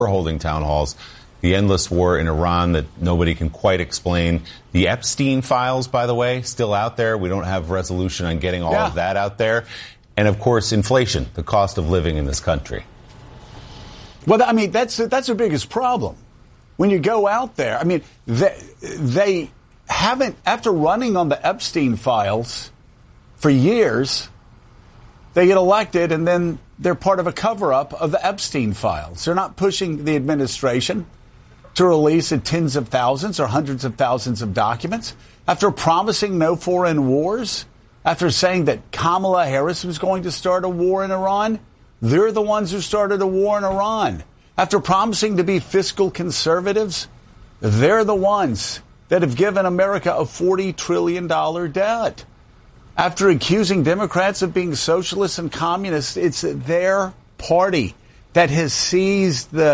holding town halls. The endless war in Iran that nobody can quite explain. The Epstein files, by the way, still out there. We don't have resolution on getting all of that out there. And, of course, inflation, the cost of living in this country. Well, I mean, that's the biggest problem. When you go out there, I mean, they haven't, after running on the Epstein files for years, they get elected and then they're part of a cover-up of the Epstein files. They're not pushing the administration to release tens of thousands or hundreds of thousands of documents. After promising no foreign wars, after saying that Kamala Harris was going to start a war in Iran, they're the ones who started a war in Iran. After promising to be fiscal conservatives, they're the ones that have given America a $40 trillion debt. After accusing Democrats of being socialists and communists, it's their party that has seized the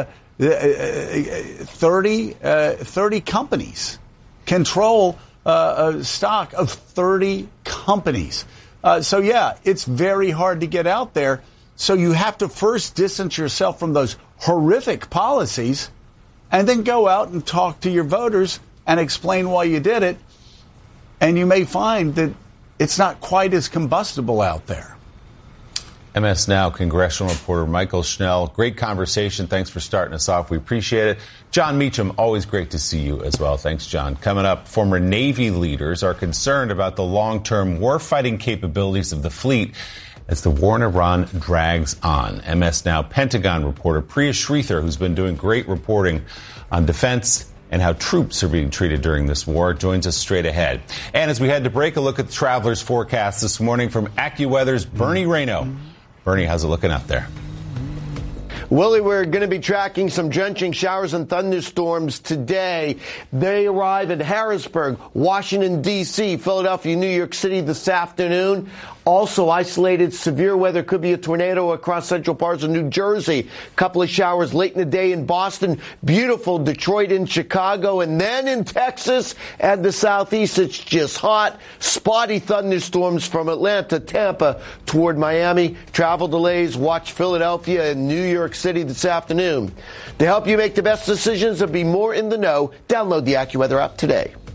30 companies, control stock of 30 companies. So, yeah, it's very hard to get out there. So you have to first distance yourself from those horrific policies and then go out and talk to your voters and explain why you did it. And you may find that it's not quite as combustible out there. MS Now congressional reporter Michael Schnell. Great conversation. Thanks for starting us off. We appreciate it. John Meacham, always great to see you as well. Thanks, John. Coming up, former Navy leaders are concerned about the long-term warfighting capabilities of the fleet as the war in Iran drags on. MS Now Pentagon reporter Priya Sridhar, who's been doing great reporting on defense and how troops are being treated during this war, joins us straight ahead. And as we head to break, a look at the traveler's forecast this morning from AccuWeather's Bernie Rayno. Bernie, how's it looking out there? Willie, we're going to be tracking some drenching showers and thunderstorms today. They arrive in Harrisburg, Washington, D.C., Philadelphia, New York City this afternoon. Also isolated severe weather, could be a tornado across central parts of New Jersey. A couple of showers late in the day in Boston. Beautiful Detroit and Chicago. And then in Texas and the southeast, it's just hot. Spotty thunderstorms from Atlanta, Tampa toward Miami. Travel delays. Watch Philadelphia and New York City this afternoon. To help you make the best decisions and be more in the know, download the AccuWeather app today.